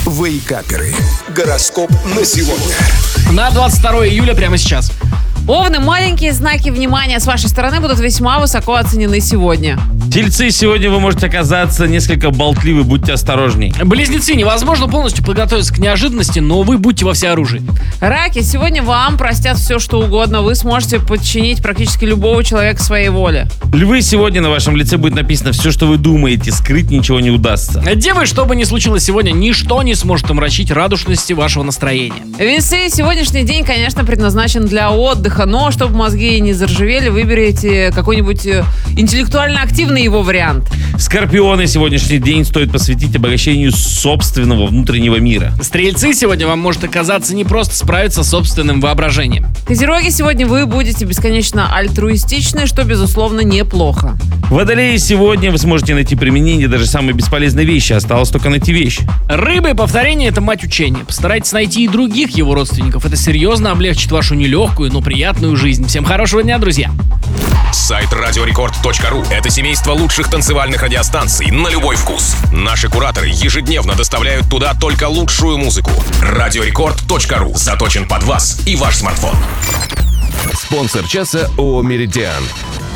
Вейкаперы. Гороскоп на сегодня. На 22 июля прямо сейчас. Овны, маленькие знаки внимания с вашей стороны будут весьма высоко оценены сегодня. Тельцы, сегодня вы можете оказаться несколько болтливы, будьте осторожней. Близнецы, невозможно полностью подготовиться к неожиданности, но вы будьте во всеоружии. Раки, сегодня вам простят все, что угодно. Вы сможете подчинить практически любого человека своей воле. Львы, сегодня на вашем лице будет написано все, что вы думаете, скрыть ничего не удастся. Девы, что бы ни случилось сегодня, ничто не сможет омрачить радужности вашего настроения. Весы, сегодняшний день, конечно, предназначен для отдыха, но чтобы мозги не заржавели, выберите какой-нибудь интеллектуально активный его вариант. Скорпионы, сегодняшний день стоит посвятить обогащению собственного внутреннего мира. Стрельцы, сегодня вам может оказаться не просто справиться с собственным воображением. Козероги, сегодня вы будете бесконечно альтруистичны, что, безусловно, неплохо. Водолеи, сегодня вы сможете найти применение даже самой бесполезной вещи, осталось только найти вещь. Рыбы, повторение — это мать учения. Постарайтесь найти и других его родственников. Это серьезно облегчит вашу нелегкую, но приятную жизнь. Всем хорошего дня, друзья! Сайт radiorecord.ru – это семейство лучших танцевальных радиостанций на любой вкус. Наши кураторы ежедневно доставляют туда только лучшую музыку. Radiorecord.ru заточен под вас и ваш смартфон. Спонсор часа ООО «Меридиан».